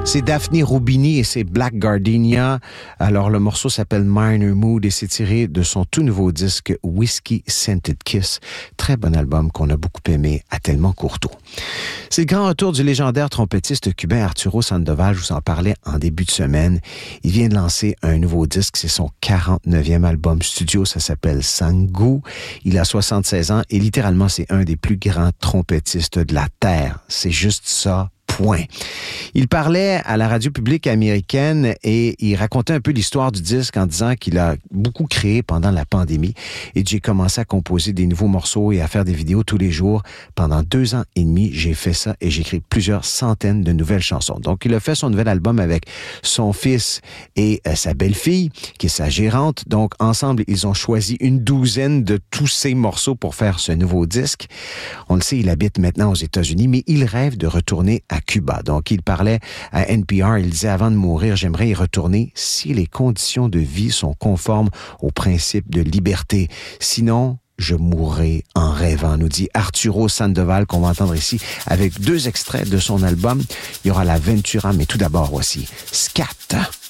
C'est Daphne Rubini et c'est Black Gardenia. Alors, le morceau s'appelle Minor Mood et c'est tiré de son tout nouveau disque Whiskey Scented Kiss. Très bon album qu'on a beaucoup aimé à Tellement Courteau. C'est le grand retour du légendaire trompettiste cubain Arturo Sandoval. Je vous en parlais en début de semaine. Il vient de lancer un nouveau disque. C'est son 49e album studio. Ça s'appelle Sangu. Il a 76 ans et littéralement, c'est un des plus grands trompettistes de la Terre. C'est juste ça. Point. Il parlait à la radio publique américaine et il racontait un peu l'histoire du disque en disant qu'il a beaucoup créé pendant la pandémie et j'ai commencé à composer des nouveaux morceaux et à faire des vidéos tous les jours. Pendant 2 ans et demi, j'ai fait ça et j'ai écrit plusieurs centaines de nouvelles chansons. Donc, il a fait son nouvel album avec son fils et sa belle-fille, qui est sa gérante. Donc, ensemble, ils ont choisi une douzaine de tous ces morceaux pour faire ce nouveau disque. On le sait, il habite maintenant aux États-Unis, mais il rêve de retourner à Cuba. Donc, il parlait à NPR, il disait, avant de mourir, j'aimerais y retourner si les conditions de vie sont conformes aux principes de liberté. Sinon, je mourrai en rêvant, nous dit Arturo Sandoval, qu'on va entendre ici avec 2 extraits de son album. Il y aura la Ventura, mais tout d'abord, voici Scat.